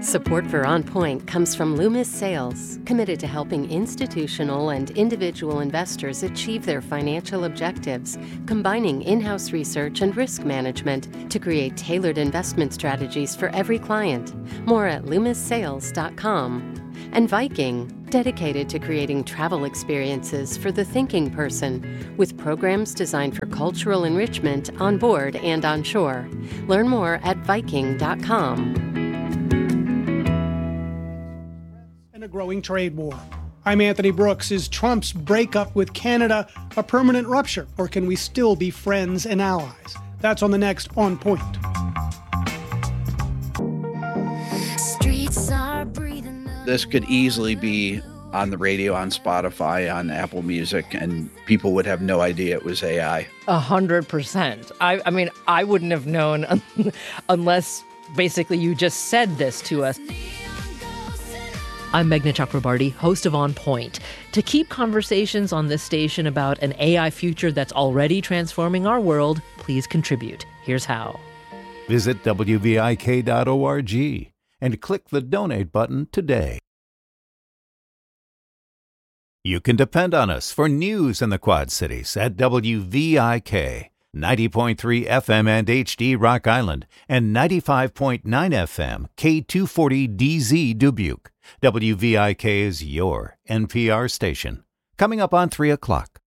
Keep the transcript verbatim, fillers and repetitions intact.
Support for On Point comes from Loomis Sales, committed to helping institutional and individual investors achieve their financial objectives, combining in-house research and risk management to create tailored investment strategies for every client. More at loomis sales dot com. And Viking, dedicated to creating travel experiences for the thinking person, with programs designed for cultural enrichment on board and on shore. Learn more at viking dot com. And a growing trade war. I'm Anthony Brooks. Is Trump's breakup with Canada a permanent rupture, or can we still be friends and allies? That's on the next On Point. This could easily be on the radio, on Spotify, on Apple Music, and people would have no idea it was A I. A hundred percent. I I mean, I wouldn't have known unless basically you just said this to us. I'm Meghna Chakrabarty, host of On Point. To keep conversations on this station about an A I future that's already transforming our world, please contribute. Here's how. Visit W V I K dot org and click the donate button today. You can depend on us for news in the Quad Cities at W V I K, ninety point three F M and H D Rock Island, and ninety-five point nine F M K two forty D Z Dubuque. W V I K is your N P R station. Coming up on three o'clock.